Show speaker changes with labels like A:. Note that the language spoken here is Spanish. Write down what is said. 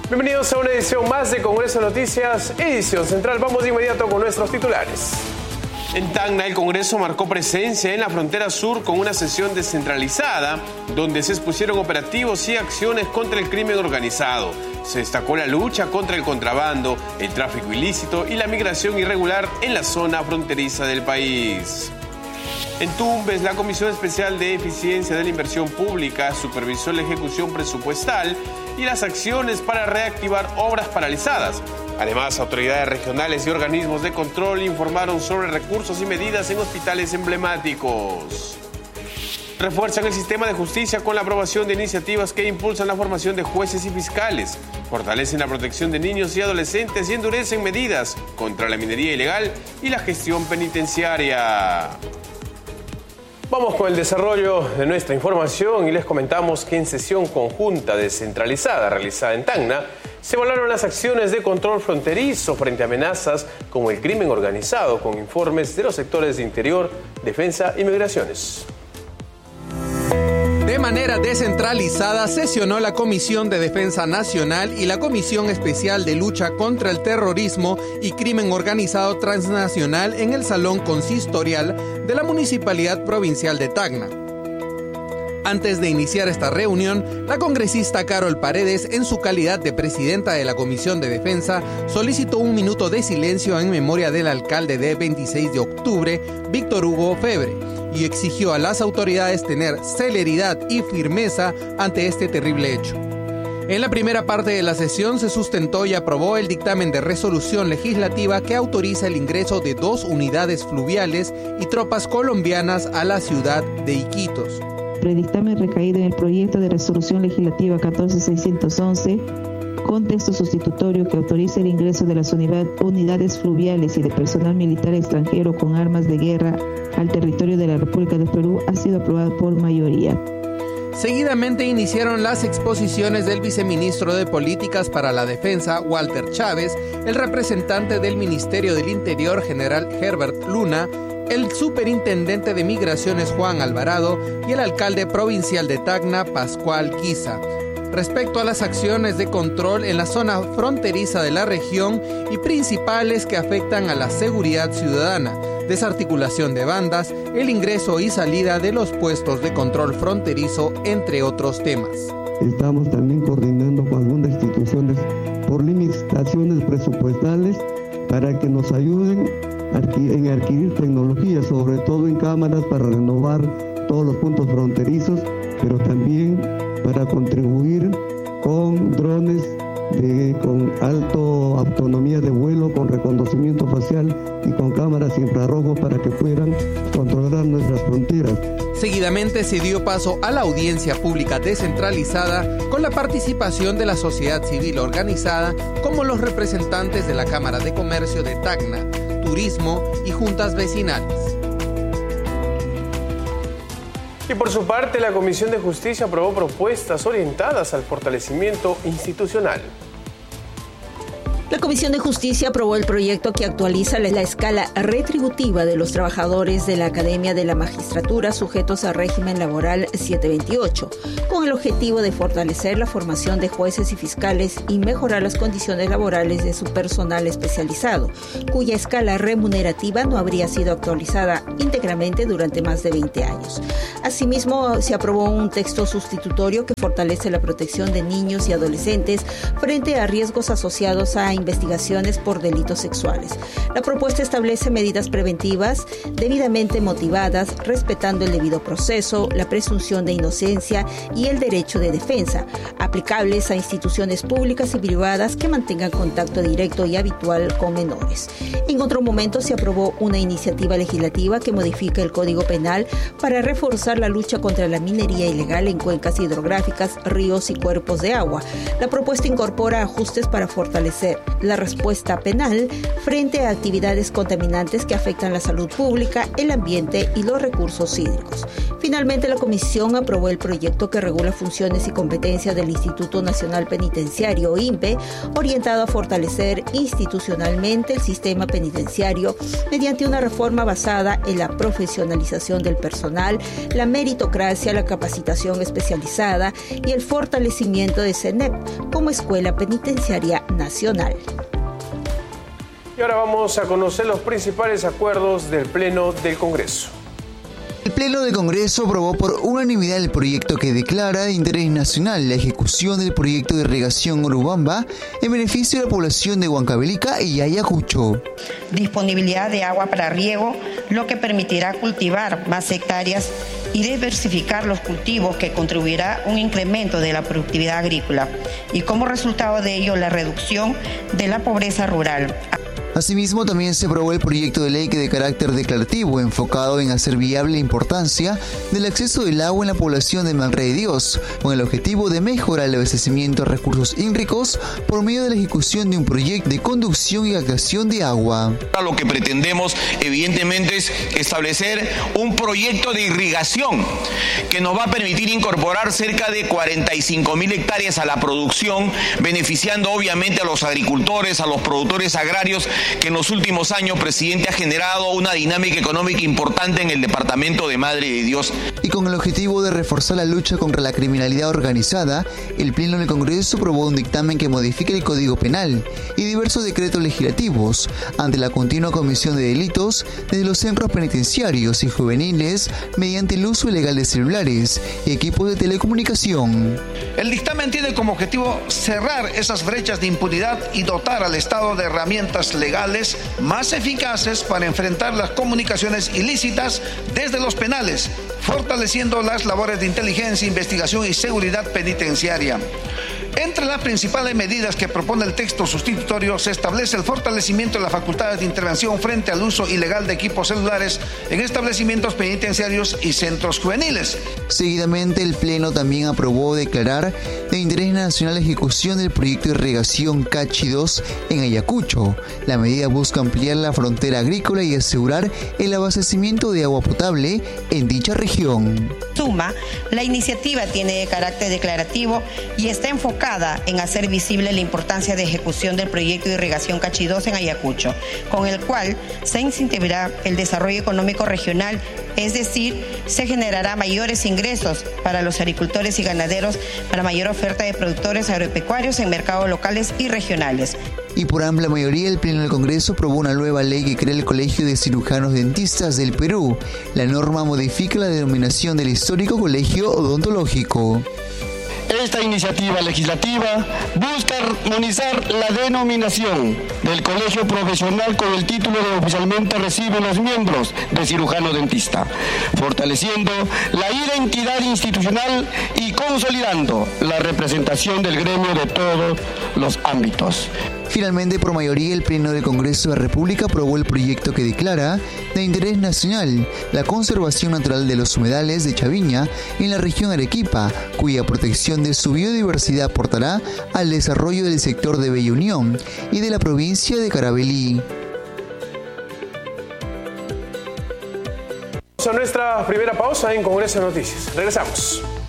A: Bienvenidos a una edición más de Congreso Noticias, edición central. Vamos de inmediato con nuestros titulares. En Tacna, el Congreso marcó presencia en la frontera sur con una sesión descentralizada, donde se expusieron operativos y acciones contra el crimen organizado. Se destacó la lucha contra el contrabando, el tráfico ilícito y la migración irregular en la zona fronteriza del país. En Tumbes, la Comisión Especial de Eficiencia de la Inversión Pública supervisó la ejecución presupuestal y las acciones para reactivar obras paralizadas. Además, autoridades regionales y organismos de control informaron sobre recursos y medidas en hospitales emblemáticos. Refuerzan el sistema de justicia con la aprobación de iniciativas que impulsan la formación de jueces y fiscales, fortalecen la protección de niños y adolescentes y endurecen medidas contra la minería ilegal y la gestión penitenciaria. Vamos con el desarrollo de nuestra información y les comentamos que en sesión conjunta descentralizada realizada en Tacna, se evaluaron las acciones de control fronterizo frente a amenazas como el crimen organizado, con informes de los sectores de Interior, Defensa y Migraciones.
B: De manera descentralizada sesionó la Comisión de Defensa Nacional y la Comisión Especial de Lucha contra el Terrorismo y Crimen Organizado Transnacional en el Salón Consistorial de la Municipalidad Provincial de Tacna. Antes de iniciar esta reunión, la congresista Carol Paredes, en su calidad de presidenta de la Comisión de Defensa, solicitó un minuto de silencio en memoria del alcalde de 26 de octubre, Víctor Hugo Febre, y exigió a las autoridades tener celeridad y firmeza ante este terrible hecho. En la primera parte de la sesión se sustentó y aprobó el dictamen de resolución legislativa que autoriza el ingreso de 2 unidades fluviales y tropas colombianas a la ciudad de Iquitos.
C: Predictamen recaído en el proyecto de resolución legislativa 14611, con texto sustitutorio que autoriza el ingreso de las unidades fluviales y de personal militar extranjero con armas de guerra al territorio de la República del Perú, ha sido aprobado por mayoría.
B: Seguidamente iniciaron las exposiciones del viceministro de Políticas para la Defensa, Walter Chávez, el representante del Ministerio del Interior, general Herbert Luna, el superintendente de Migraciones, Juan Alvarado, y el alcalde provincial de Tacna, Pascual Quiza, respecto a las acciones de control en la zona fronteriza de la región y principales que afectan a la seguridad ciudadana, desarticulación de bandas, el ingreso y salida de los puestos de control fronterizo, entre otros temas.
D: Estamos también coordinando con algunas instituciones por limitaciones presupuestales para que nos ayuden en adquirir tecnología, sobre todo en cámaras para renovar todos los puntos fronterizos, pero también para contribuir con drones con alta autonomía de vuelo, con reconocimiento facial y con cámaras infrarrojos para que puedan controlar nuestras fronteras.
B: Seguidamente se dio paso a la audiencia pública descentralizada con la participación de la sociedad civil organizada, como los representantes de la Cámara de Comercio de Tacna, Turismo y juntas vecinales.
A: Y por su parte, la Comisión de Justicia aprobó propuestas orientadas al fortalecimiento institucional.
E: La Comisión de Justicia aprobó el proyecto que actualiza la escala retributiva de los trabajadores de la Academia de la Magistratura sujetos al régimen laboral 728, con el objetivo de fortalecer la formación de jueces y fiscales y mejorar las condiciones laborales de su personal especializado, cuya escala remunerativa no habría sido actualizada íntegramente durante más de 20 años. Asimismo, se aprobó un texto sustitutorio que fortalece la protección de niños y adolescentes frente a riesgos asociados a investigaciones por delitos sexuales. La propuesta establece medidas preventivas debidamente motivadas, respetando el debido proceso, la presunción de inocencia y el derecho de defensa, aplicables a instituciones públicas y privadas que mantengan contacto directo y habitual con menores. En otro momento se aprobó una iniciativa legislativa que modifica el Código Penal para reforzar la lucha contra la minería ilegal en cuencas hidrográficas, ríos y cuerpos de agua. La propuesta incorpora ajustes para fortalecer la respuesta penal frente a actividades contaminantes que afectan la salud pública, el ambiente y los recursos hídricos. Finalmente, la comisión aprobó el proyecto que regula funciones y competencias del Instituto Nacional Penitenciario, INPE, orientado a fortalecer institucionalmente el sistema penitenciario mediante una reforma basada en la profesionalización del personal, la meritocracia, la capacitación especializada y el fortalecimiento de CENEP como Escuela Penitenciaria Nacional.
A: Y ahora vamos a conocer los principales acuerdos del Pleno del Congreso.
F: El Pleno del Congreso aprobó por unanimidad el proyecto que declara de interés nacional la ejecución del proyecto de irrigación Urubamba en beneficio de la población de Huancavelica y Ayacucho.
G: Disponibilidad de agua para riego, lo que permitirá cultivar más hectáreas y diversificar los cultivos, que contribuirá a un incremento de la productividad agrícola y como resultado de ello la reducción de la pobreza rural.
F: Asimismo, también se aprobó el proyecto de ley que de carácter declarativo, enfocado en hacer viable la importancia del acceso del agua en la población de Madre de Dios, con el objetivo de mejorar el abastecimiento de recursos hídricos por medio de la ejecución de un proyecto de conducción y captación de agua.
H: Lo que pretendemos, evidentemente, es establecer un proyecto de irrigación que nos va a permitir incorporar cerca de 45.000 hectáreas a la producción, beneficiando obviamente a los agricultores, a los productores agrarios, que en los últimos años, presidente, ha generado una dinámica económica importante en el departamento de Madre de Dios.
F: Y con el objetivo de reforzar la lucha contra la criminalidad organizada, el Pleno del Congreso aprobó un dictamen que modifica el Código Penal y diversos decretos legislativos ante la continua comisión de delitos desde los centros penitenciarios y juveniles mediante el uso ilegal de celulares y equipos de telecomunicación.
I: El dictamen tiene como objetivo cerrar esas brechas de impunidad y dotar al Estado de herramientas legales más eficaces para enfrentar las comunicaciones ilícitas desde los penales, fortaleciendo las labores de inteligencia, investigación y seguridad penitenciaria. Entre las principales medidas que propone el texto sustitutorio se establece el fortalecimiento de las facultades de intervención frente al uso ilegal de equipos celulares en establecimientos penitenciarios y centros juveniles.
F: Seguidamente, el Pleno también aprobó declarar de interés nacional la ejecución del proyecto de irrigación Cachi 2 en Ayacucho. La medida busca ampliar la frontera agrícola y asegurar el abastecimiento de agua potable en dicha región.
G: Suma, la iniciativa tiene carácter declarativo y está enfocada en hacer visible la importancia de ejecución del proyecto de irrigación Cachi 2 en Ayacucho, con el cual se incentivará el desarrollo económico regional, es decir, se generará mayores ingresos para los agricultores y ganaderos, para mayor oferta de productores agropecuarios en mercados locales y regionales.
F: Y por amplia mayoría, el Pleno del Congreso aprobó una nueva ley que crea el Colegio de Cirujanos Dentistas del Perú. La norma modifica la denominación del histórico Colegio Odontológico.
J: Esta iniciativa legislativa busca armonizar la denominación del colegio profesional con el título que oficialmente reciben los miembros de cirujano dentista, fortaleciendo la identidad institucional y consolidando la representación del gremio de todos los ámbitos.
F: Finalmente, por mayoría, el Pleno del Congreso de la República aprobó el proyecto que declara de interés nacional la conservación natural de los humedales de Chaviña en la región Arequipa, cuya protección de su biodiversidad aportará al desarrollo del sector de Bella Unión y de la provincia de Carabalí.
A: Vamos a nuestra primera pausa en Congreso de Noticias. Regresamos.